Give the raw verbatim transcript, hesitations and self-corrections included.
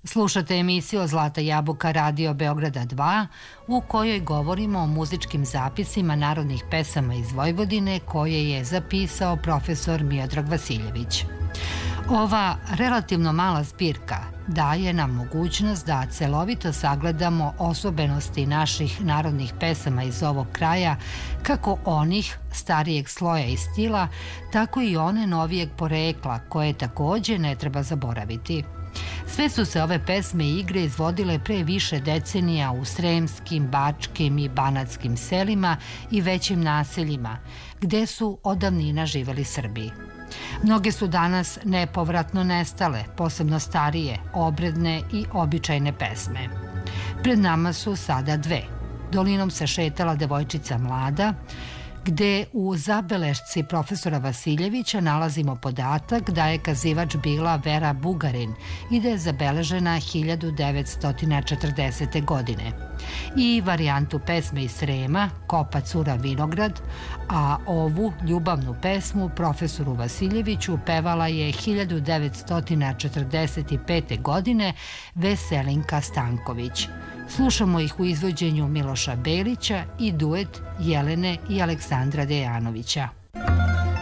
Slušate emisiju Zlata jabuka Radio Beograda dva, u kojoj govorimo o muzičkim zapisima narodnih pesama iz Vojvodine koje je zapisao profesor Miodrag Vasiljević. Ova relativno mala zbirka daje nam mogućnost da celovito sagledamo osobenosti naših narodnih pesama iz ovog kraja, kako onih starijeg sloja i stila, tako i one novijeg porekla, koje takođe ne treba zaboraviti. Sve su se ove pesme i igre izvodile pre više decenija u sremskim, bačkim i banatskim selima i većim naseljima, gde su od davnina živeli Srbi. Mnoge su danas nepovratno nestale, posebno starije, obredne i običajne pesme. Pred nama su sada dve. Dolinom se šetala devojčica mlada, gde u zabelešci profesora Vasiljevića nalazimo podatak da je kazivač bila Vera Bugarin i da je zabeležena hiljadu devetsto četrdesete. godine. I varijantu pesme iz Srema, Kopa cura vinograd, a ovu ljubavnu pesmu profesoru Vasiljeviću pevala je hiljadu devetsto četrdeset pete. godine Veselinka Stanković. Slušamo ih u izvođenju Miloša Belića i duet Jelene i Aleksandra Dejanovića.